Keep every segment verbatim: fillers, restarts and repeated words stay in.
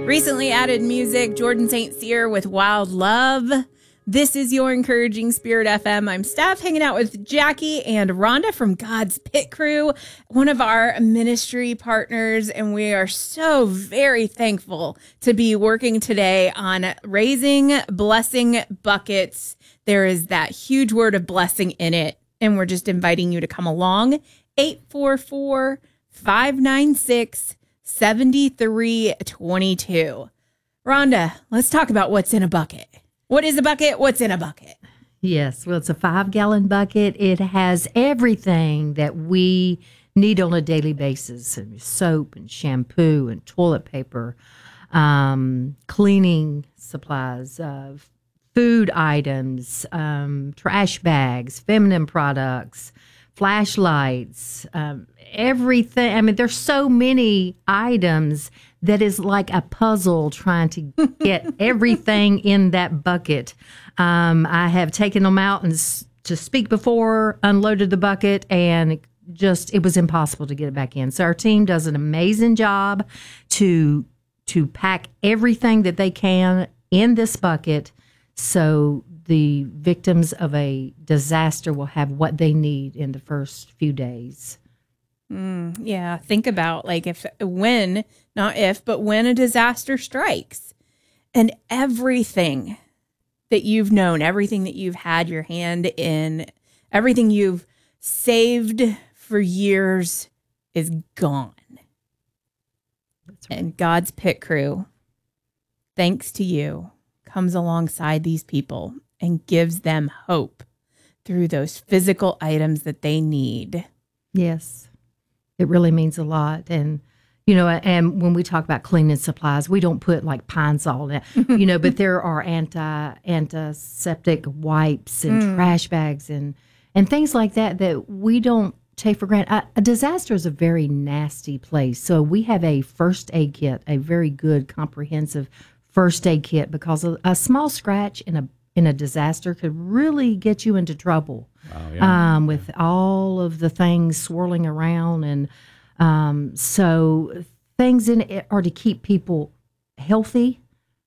Recently added music, Jordan Saint Cyr with Wild Love. This is your Encouraging Spirit F M. I'm Steph, hanging out with Jackie and Rhonda from God's Pit Crew, one of our ministry partners, and we are so very thankful to be working today on raising blessing buckets. There is that huge word of blessing in it, and we're just inviting you to come along. eight four four, five nine six, seven three two two. Rhonda, let's talk about what's in a bucket. What is a bucket? What's in a bucket? Yes, well, it's a five-gallon bucket. It has everything that we need on a daily basis: and soap and shampoo and toilet paper, um, cleaning supplies, uh, food items, um, trash bags, feminine products, flashlights, um, everything. I mean, there's so many items that is like a puzzle trying to get everything in that bucket. Um, I have taken them out and s- to speak before, unloaded the bucket, and just it was impossible to get it back in. So our team does an amazing job to to pack everything that they can in this bucket, so the victims of a disaster will have what they need in the first few days. Mm, yeah, think about like if, when, not if, but when a disaster strikes and everything that you've known, everything that you've had your hand in, everything you've saved for years is gone. That's right. And God's Pit Crew, thanks to you, comes alongside these people and gives them hope through those physical items that they need. Yes, it really means a lot. And, you know, and when we talk about cleaning supplies, we don't put like Pine Sol in it, you know, but there are anti antiseptic wipes and Mm. trash bags and, and things like that that we don't take for granted. A, a disaster is a very nasty place. So we have a first aid kit, a very good, comprehensive first aid kit, because a, a small scratch in a in a disaster could really get you into trouble. Wow, yeah. Um, with all of the things swirling around. And um, so things in it are to keep people healthy,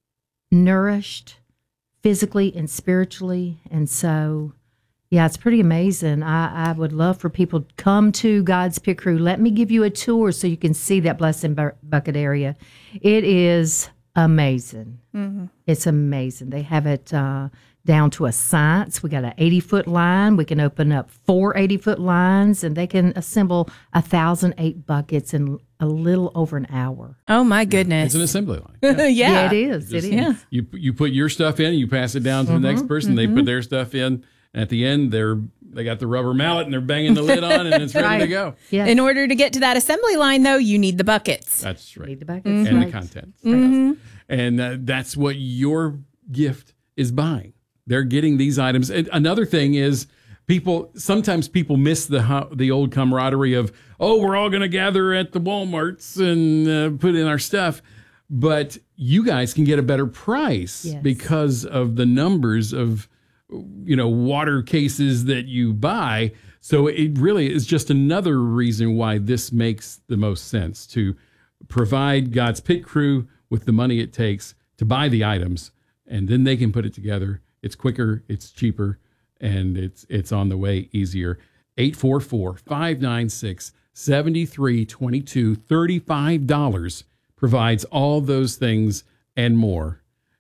nourished, physically and spiritually. And so, yeah, it's pretty amazing. I, I would love for people to come to God's Pit Crew. Let me give you a tour so you can see that blessing bu- bucket area. It is amazing. Mm-hmm. It's amazing. They have it uh, down to a science. We got an eighty-foot line. We can open up four eighty-foot lines, and they can assemble one thousand eight buckets in a little over an hour. Oh, my goodness. It's an assembly line. Yeah. Yeah, it is. Just- It is. Yeah. You you put your stuff in, you pass it down to the next person. They put their stuff in, and at the end, they're they got the rubber mallet and they're banging the lid on, and it's ready to Right. go. Yes. In order to get to that assembly line, though, you need the buckets. That's right. Need the buckets. And right. the contents. Mhm. And uh, that's what your gift is buying. They're getting these items. And another thing is, people sometimes people miss the ho- the old camaraderie of, oh, we're all going to gather at the Walmarts and uh, put in our stuff. But you guys can get a better price Yes. because of the numbers of, you know, water cases that you buy. So it really is just another reason why this makes the most sense, to provide God's Pit Crew with the money it takes to buy the items, and then they can put it together. It's quicker, it's cheaper, and it's it's on the way easier. eight four four, five nine six, seven three two two. thirty-five dollars provides all those things and more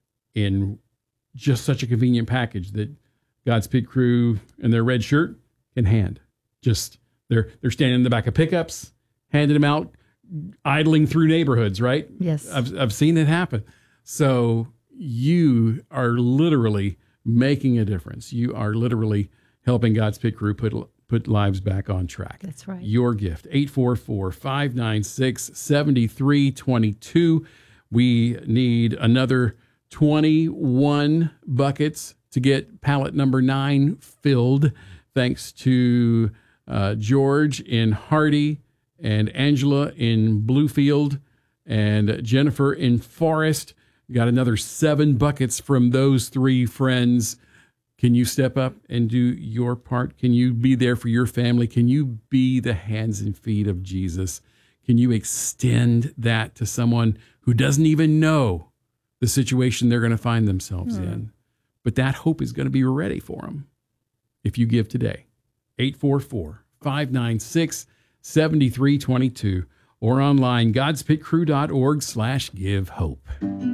in just such a convenient package that God's Pit Crew and their red shirt can hand. Just they're they're standing in the back of pickups, handing them out, idling through neighborhoods, right? Yes. I've I've seen it happen. So you are literally making a difference. You are literally helping God's Pit Crew put put lives back on track. That's right. Your gift, eight four four, five nine six, seven three two two. We need another twenty-one buckets to get pallet number nine filled. Thanks to uh, George in Hardy and Angela in Bluefield and Jennifer in Forest. Got another seven buckets from those three friends. Can you step up and do your part? Can you be there for your family? Can you be the hands and feet of Jesus? Can you extend that to someone who doesn't even know the situation they're going to find themselves mm. in? But that hope is going to be ready for them if you give today. eight four four, five nine six, seven three two two or online, godspitcrew.org slash give hope.